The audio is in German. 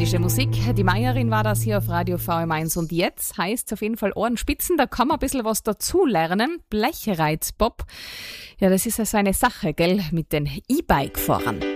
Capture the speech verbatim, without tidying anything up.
indische Musik. Die Meierin war das hier auf Radio V M eins und jetzt heißt es auf jeden Fall Ohrenspitzen, da kann man ein bisschen was dazulernen. Blechreizpop, ja, das ist ja so eine Sache, gell, mit den E-Bike-Fahrern.